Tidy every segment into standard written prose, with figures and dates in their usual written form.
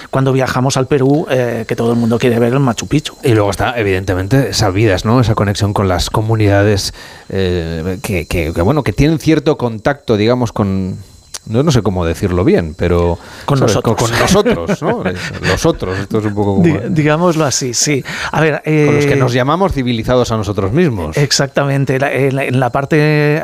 cuando viajamos al Perú, que todo el mundo quiere ver el Machu Picchu. Y luego está, evidentemente, esas vidas, ¿no? Esa conexión con las comunidades que tienen cierto contacto, digamos, con... No sé cómo decirlo bien, pero... Con nosotros. Con nosotros, ¿no? Los otros, esto es un poco como... Digámoslo así, sí. A ver, con los que nos llamamos civilizados a nosotros mismos. Exactamente. En la parte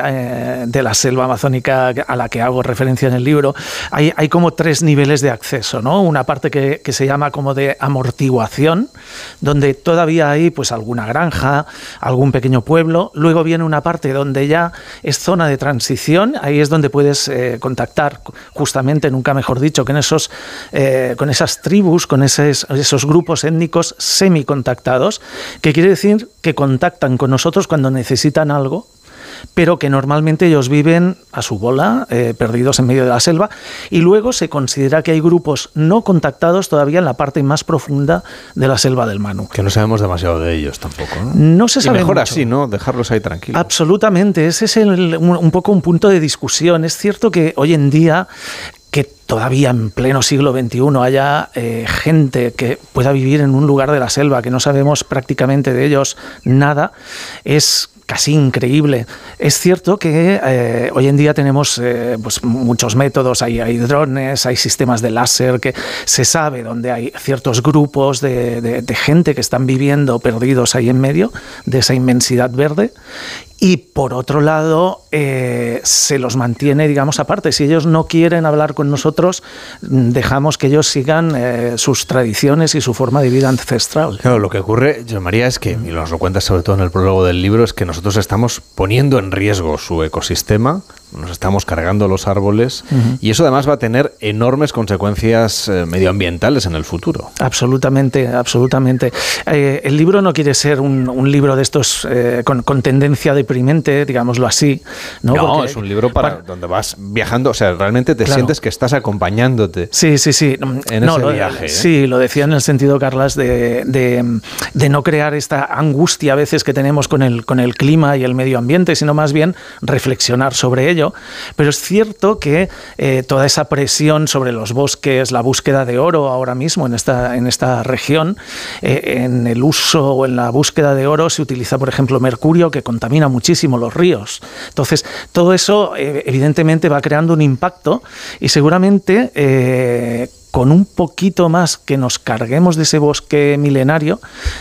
de la selva amazónica a la que hago referencia en el libro, hay como 3 niveles de acceso, ¿no? Una parte que se llama como de amortiguación, donde todavía hay pues alguna granja, algún pequeño pueblo. Luego viene una parte donde ya es zona de transición, ahí es donde puedes contactar justamente, nunca mejor dicho, con esas tribus, con esos grupos étnicos semicontactados, que quiere decir que contactan con nosotros cuando necesitan algo, pero que normalmente ellos viven a su bola, perdidos en medio de la selva, y luego se considera que hay grupos no contactados todavía en la parte más profunda de la selva del Manu. Que no sabemos demasiado de ellos tampoco, ¿no? No se sabe y mejor mucho. Así, ¿no? Dejarlos ahí tranquilos. Absolutamente, ese es un poco un punto de discusión. Es cierto que hoy en día, que todavía en pleno siglo XXI haya gente que pueda vivir en un lugar de la selva, que no sabemos prácticamente de ellos nada, es casi increíble. Es cierto que hoy en día tenemos pues muchos métodos, hay drones, hay sistemas de láser, que se sabe dónde hay ciertos grupos de gente que están viviendo perdidos ahí en medio de esa inmensidad verde. Y por otro lado, se los mantiene, digamos, aparte. Si ellos no quieren hablar con nosotros, dejamos que ellos sigan sus tradiciones y su forma de vida ancestral. Claro, lo que ocurre, José María, es que, y nos lo cuentas sobre todo en el prólogo del libro, es que nosotros estamos poniendo en riesgo su ecosistema, nos estamos cargando los árboles, y eso además va a tener enormes consecuencias medioambientales en el futuro. Absolutamente, absolutamente. El libro no quiere ser un libro de estos con tendencia deprimente, digámoslo así. No, porque, es un libro para donde vas viajando, o sea, realmente te sientes que estás acompañándote. Sí. En ese viaje. Sí, lo decía en el sentido, Carlas, de no crear esta angustia a veces que tenemos con el clima y el medio ambiente, sino más bien reflexionar sobre ello. Pero es cierto que toda esa presión sobre los bosques, la búsqueda de oro ahora mismo en esta región, en el uso o en la búsqueda de oro se utiliza, por ejemplo, mercurio, que contamina muchísimo los ríos. Entonces, todo eso evidentemente va creando un impacto y seguramente con un poquito más que nos carguemos de ese bosque milenario,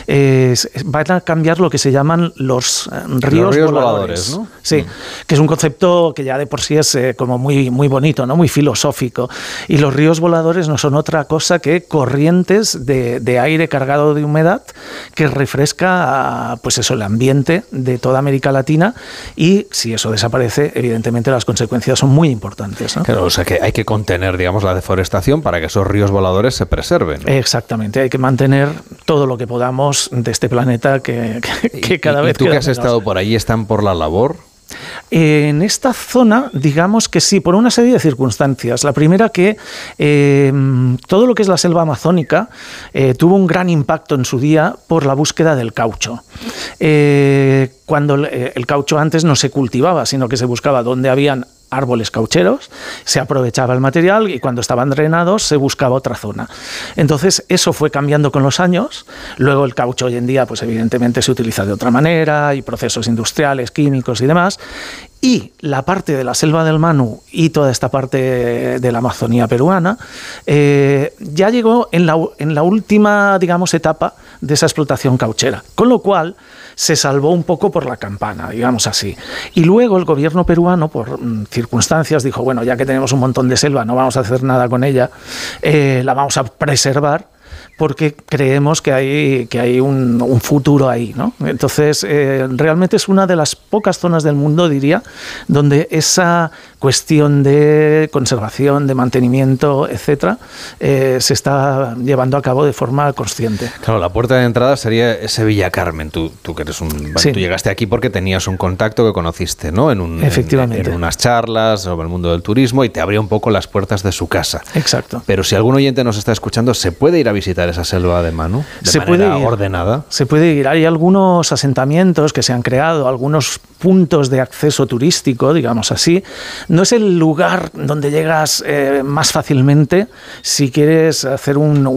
van a cambiar lo que se llaman los ríos voladores, ¿no? Sí, que es un concepto que ya de por sí es como muy, muy bonito, ¿no? Muy filosófico. Y los ríos voladores no son otra cosa que corrientes de aire cargado de humedad que refresca, pues eso, el ambiente de toda América Latina, y si eso desaparece, evidentemente las consecuencias son muy importantes, ¿no? Claro, o sea que hay que contener, digamos, la deforestación para que esos ríos voladores se preserven. Exactamente, hay que mantener todo lo que podamos de este planeta que cada vez... ¿Y tú que has estado por allí, están por la labor? En esta zona, digamos que sí, por una serie de circunstancias. La primera, que todo lo que es la selva amazónica tuvo un gran impacto en su día por la búsqueda del caucho. Cuando el caucho antes no se cultivaba, sino que se buscaba donde habían árboles caucheros, se aprovechaba el material y cuando estaban drenados se buscaba otra zona. Entonces eso fue cambiando con los años. Luego el caucho hoy en día pues evidentemente se utiliza de otra manera, hay procesos industriales, químicos y demás. Y la parte de la selva del Manu y toda esta parte de la Amazonía peruana ya llegó en la última, digamos, etapa de esa explotación cauchera, con lo cual se salvó un poco por la campana, digamos así. Y luego el gobierno peruano, por circunstancias, dijo, bueno, ya que tenemos un montón de selva, no vamos a hacer nada con ella, la vamos a preservar, porque creemos que hay un futuro ahí, ¿no? Entonces, realmente es una de las pocas zonas del mundo, diría, donde esa cuestión de conservación, de mantenimiento, etcétera, se está llevando a cabo de forma consciente. Claro, la puerta de entrada sería ese Villa Carmen. Tú que eres Sí. Tú llegaste aquí porque tenías un contacto que conociste, ¿no? Efectivamente. En unas charlas sobre el mundo del turismo, y te abrió un poco las puertas de su casa. Exacto. Pero si algún oyente nos está escuchando, ¿se puede ir a visitar esa selva de Manu de manera ordenada? Se puede ir. Hay algunos asentamientos que se han creado, algunos puntos de acceso turístico, digamos así. No es el lugar donde llegas más fácilmente si quieres hacer un